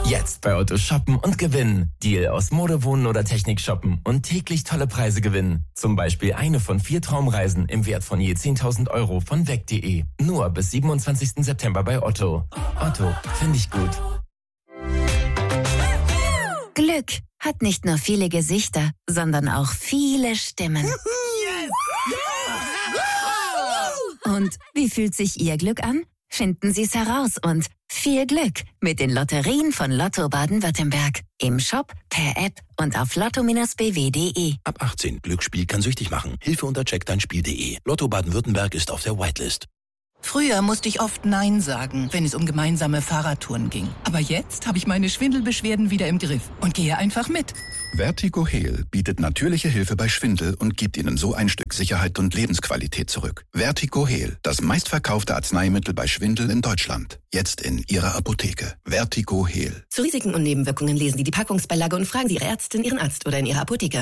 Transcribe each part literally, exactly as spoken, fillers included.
Jetzt bei Otto shoppen und gewinnen. Deal aus Mode, Wohnen oder Technik shoppen und täglich tolle Preise gewinnen. Zum Beispiel eine von vier Traumreisen im Wert von je zehntausend Euro von weg punkt de. Nur bis siebenundzwanzigsten September bei Otto. Otto, finde ich gut. Glück hat nicht nur viele Gesichter, sondern auch viele Stimmen. Und wie fühlt sich Ihr Glück an? Finden Sie es heraus und viel Glück mit den Lotterien von Lotto Baden-Württemberg. Im Shop, per App und auf lotto Bindestrich b w punkt de. Ab achtzehn. Glücksspiel kann süchtig machen. Hilfe unter check dein spiel punkt de. Lotto Baden-Württemberg ist auf der Whitelist. Früher musste ich oft Nein sagen, wenn es um gemeinsame Fahrradtouren ging. Aber jetzt habe ich meine Schwindelbeschwerden wieder im Griff und gehe einfach mit. Vertigo Heal bietet natürliche Hilfe bei Schwindel und gibt Ihnen so ein Stück Sicherheit und Lebensqualität zurück. Vertigo Heal, das meistverkaufte Arzneimittel bei Schwindel in Deutschland. Jetzt in Ihrer Apotheke. Vertigo Heal. Zu Risiken und Nebenwirkungen lesen Sie die Packungsbeilage und fragen Sie Ihre Ärztin, Ihren Arzt oder in Ihrer Apotheke.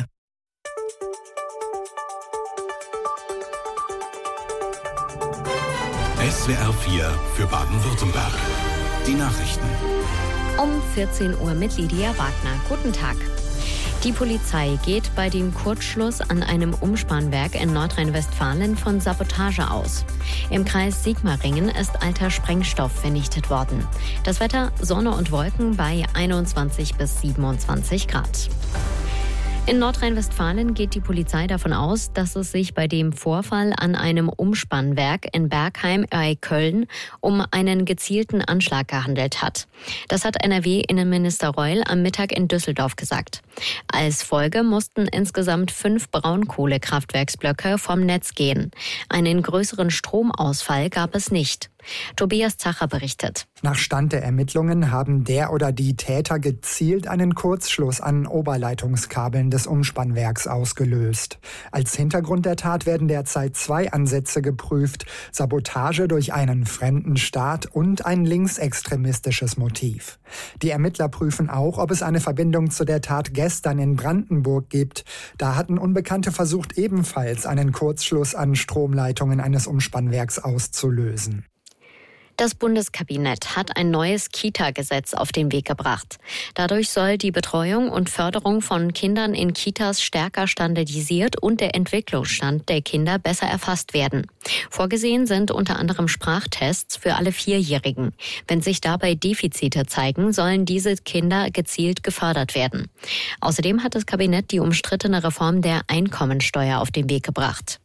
S W R vier für Baden-Württemberg. Die Nachrichten. Um vierzehn Uhr mit Lydia Wagner. Guten Tag. Die Polizei geht bei dem Kurzschluss an einem Umspannwerk in Nordrhein-Westfalen von Sabotage aus. Im Kreis Sigmaringen ist alter Sprengstoff vernichtet worden. Das Wetter: Sonne und Wolken bei einundzwanzig bis siebenundzwanzig Grad. In Nordrhein-Westfalen geht die Polizei davon aus, dass es sich bei dem Vorfall an einem Umspannwerk in Bergheim bei Köln um einen gezielten Anschlag gehandelt hat. Das hat N R W-Innenminister Reul am Mittag in Düsseldorf gesagt. Als Folge mussten insgesamt fünf Braunkohlekraftwerksblöcke vom Netz gehen. Einen größeren Stromausfall gab es nicht. Tobias Zacher berichtet. Nach Stand der Ermittlungen haben der oder die Täter gezielt einen Kurzschluss an Oberleitungskabeln des Umspannwerks ausgelöst. Als Hintergrund der Tat werden derzeit zwei Ansätze geprüft: Sabotage durch einen fremden Staat und ein linksextremistisches Motiv. Die Ermittler prüfen auch, ob es eine Verbindung zu der Tat gestern in Brandenburg gibt. Da hatten Unbekannte versucht, ebenfalls einen Kurzschluss an Stromleitungen eines Umspannwerks auszulösen. Das Bundeskabinett hat ein neues Kita-Gesetz auf den Weg gebracht. Dadurch soll die Betreuung und Förderung von Kindern in Kitas stärker standardisiert und der Entwicklungsstand der Kinder besser erfasst werden. Vorgesehen sind unter anderem Sprachtests für alle Vierjährigen. Wenn sich dabei Defizite zeigen, sollen diese Kinder gezielt gefördert werden. Außerdem hat das Kabinett die umstrittene Reform der Einkommensteuer auf den Weg gebracht.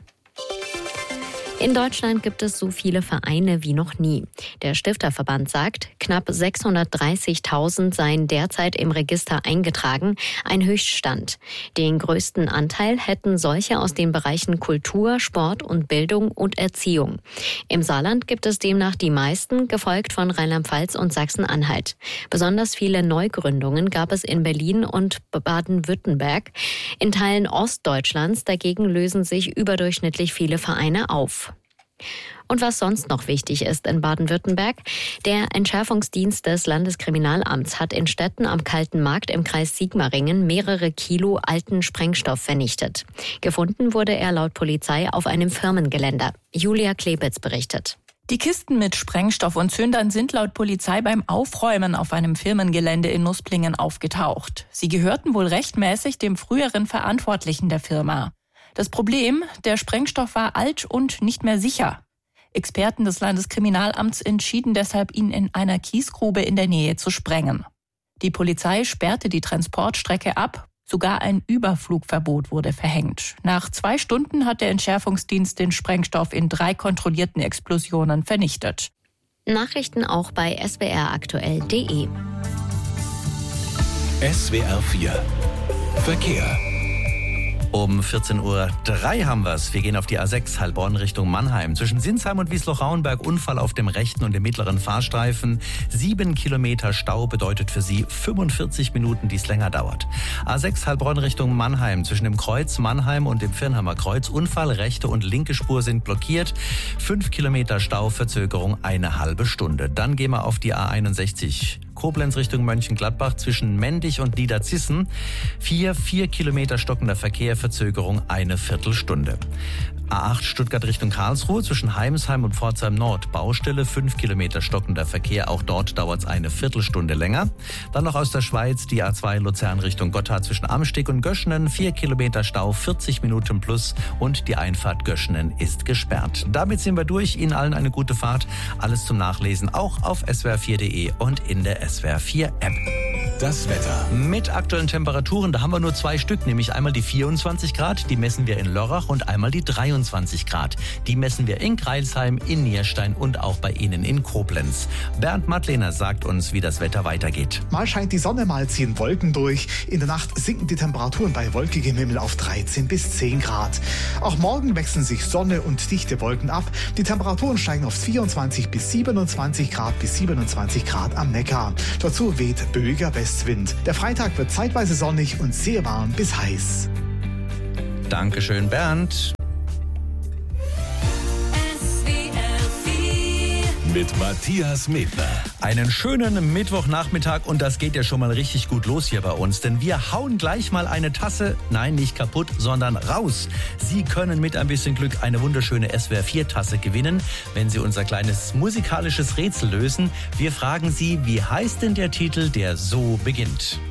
In Deutschland gibt es so viele Vereine wie noch nie. Der Stifterverband sagt, knapp sechshundertdreißigtausend seien derzeit im Register eingetragen, ein Höchststand. Den größten Anteil hätten solche aus den Bereichen Kultur, Sport und Bildung und Erziehung. Im Saarland gibt es demnach die meisten, gefolgt von Rheinland-Pfalz und Sachsen-Anhalt. Besonders viele Neugründungen gab es in Berlin und Baden-Württemberg. In Teilen Ostdeutschlands dagegen lösen sich überdurchschnittlich viele Vereine auf. Und was sonst noch wichtig ist in Baden-Württemberg: Der Entschärfungsdienst des Landeskriminalamts hat in Städten am Kalten Markt im Kreis Sigmaringen mehrere Kilo alten Sprengstoff vernichtet. Gefunden wurde er laut Polizei auf einem Firmengelände. Julia Klebitz berichtet. Die Kisten mit Sprengstoff und Zündern sind laut Polizei beim Aufräumen auf einem Firmengelände in Nusplingen aufgetaucht. Sie gehörten wohl rechtmäßig dem früheren Verantwortlichen der Firma. Das Problem: Der Sprengstoff war alt und nicht mehr sicher. Experten des Landeskriminalamts entschieden deshalb, ihn in einer Kiesgrube in der Nähe zu sprengen. Die Polizei sperrte die Transportstrecke ab. Sogar ein Überflugverbot wurde verhängt. Nach zwei Stunden hat der Entschärfungsdienst den Sprengstoff in drei kontrollierten Explosionen vernichtet. Nachrichten auch bei s w r aktuell punkt de. S W R vier Verkehr. Um vierzehn Uhr drei haben wir's. Wir gehen auf die A sechs Heilbronn Richtung Mannheim. Zwischen Sinsheim und Wiesloch-Rauenberg Unfall auf dem rechten und dem mittleren Fahrstreifen. Sieben Kilometer Stau bedeutet für Sie fünfundvierzig Minuten, die es länger dauert. A sechs Heilbronn Richtung Mannheim. Zwischen dem Kreuz Mannheim und dem Firnheimer Kreuz Unfall. Rechte und linke Spur sind blockiert. Fünf Kilometer Stau, Verzögerung eine halbe Stunde. Dann gehen wir auf die A einundsechzig Koblenz Richtung Mönchengladbach zwischen Mendig und Niederzissen. Vier, vier Kilometer stockender Verkehr, Verzögerung eine Viertelstunde. A acht Stuttgart Richtung Karlsruhe zwischen Heimsheim und Pforzheim Nord. Baustelle, fünf Kilometer stockender Verkehr. Auch dort dauert es eine Viertelstunde länger. Dann noch aus der Schweiz die A zwei Luzern Richtung Gotthard zwischen Amsteg und Göschenen. vier Kilometer Stau, vierzig Minuten plus und die Einfahrt Göschenen ist gesperrt. Damit sind wir durch. Ihnen allen eine gute Fahrt. Alles zum Nachlesen auch auf S W R vier punkt de und in der S W R vier App. Das Wetter. Mit aktuellen Temperaturen, da haben wir nur zwei Stück, nämlich einmal die vierundzwanzig Grad, die messen wir in Lörrach, und einmal die dreiundzwanzig Grad. Die messen wir in Crailsheim, in Nierstein und auch bei Ihnen in Koblenz. Bernd Madlener sagt uns, wie das Wetter weitergeht. Mal scheint die Sonne, mal ziehen Wolken durch. In der Nacht sinken die Temperaturen bei wolkigem Himmel auf dreizehn bis zehn Grad. Auch morgen wechseln sich Sonne und dichte Wolken ab. Die Temperaturen steigen auf vierundzwanzig bis siebenundzwanzig Grad bis siebenundzwanzig Grad am Neckar. Dazu weht böiger Westwind. Der Freitag wird zeitweise sonnig und sehr warm bis heiß. Dankeschön, Bernd. Mit Matthias Medler. Einen schönen Mittwochnachmittag, und das geht ja schon mal richtig gut los hier bei uns, denn wir hauen gleich mal eine Tasse, nein, nicht kaputt, sondern raus. Sie können mit ein bisschen Glück eine wunderschöne S W R vier Tasse gewinnen, wenn Sie unser kleines musikalisches Rätsel lösen. Wir fragen Sie, wie heißt denn der Titel, der so beginnt?